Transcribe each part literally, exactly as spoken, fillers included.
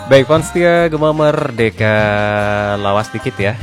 Baik, fans setia Gema Merdeka, lawas dikit ya.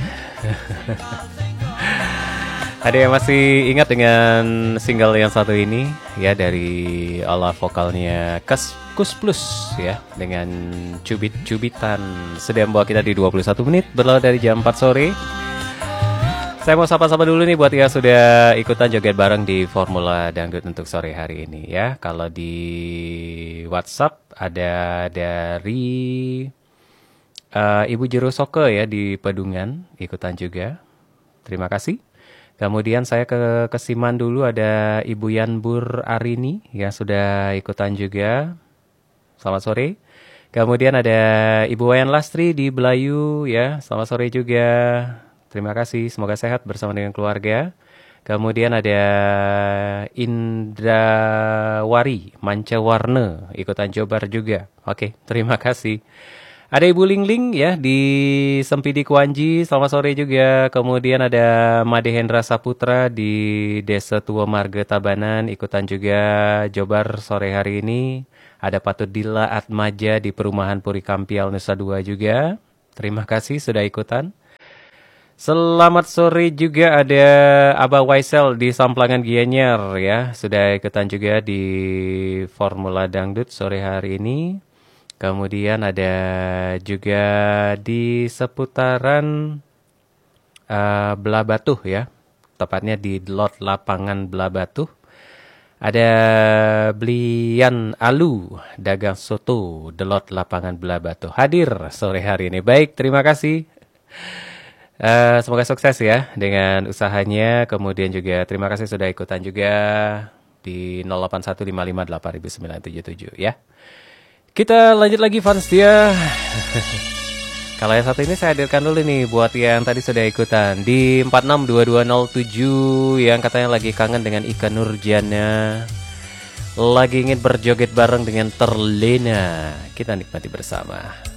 Ada yang masih ingat dengan single yang satu ini ya, dari ala vokalnya Kus Kus Plus ya, dengan cubit-cubitan. Sudah membawa kita di dua puluh satu menit berlalu dari jam empat sore. Saya mau sapa-sapa dulu nih buat yang sudah ikutan joget bareng di Formula Dangdut untuk sore hari ini ya. Kalau di WhatsApp ada dari uh, Ibu Jero Soke ya di Pedungan ikutan juga. Terima kasih. Kemudian saya ke Kesiman dulu, ada Ibu Yanbur Arini yang sudah ikutan juga. Selamat sore. Kemudian ada Ibu Wayan Lastri di Belayu ya. Selamat sore juga. Terima kasih, semoga sehat bersama dengan keluarga. Kemudian ada Indrawari Mancawarna ikutan Jobar juga. Oke, terima kasih. Ada Ibu Lingling ya di Sempidi Kuanji, selamat sore juga. Kemudian ada Made Hendra Saputra di Desa Tua Marga Tabanan ikutan juga Jobar sore hari ini. Ada Patudilla Atmaja di Perumahan Puri Kampial Nusa Dua juga. Terima kasih sudah ikutan. Selamat sore juga ada Abah Waisel di Samplangan Gianyar ya. Sudah ikutan juga di Formula Dangdut sore hari ini. Kemudian ada juga di seputaran uh, Belabatuh ya. Tepatnya di lot lapangan Belabatuh. Ada Blian Alu, dagang soto, delot lapangan Belabatuh. Hadir sore hari ini. Baik, terima kasih. Uh, semoga sukses ya dengan usahanya. Kemudian juga terima kasih sudah ikutan juga di nol delapan satu lima lima delapan sembilan tujuh tujuh ya. Kita lanjut lagi fans dia. Kalau yang satu ini saya hadirkan dulu nih buat yang tadi sudah ikutan di empat enam dua dua nol tujuh yang katanya lagi kangen dengan Ika Nurjana, lagi ingin berjoget bareng dengan Terlena. Kita nikmati bersama.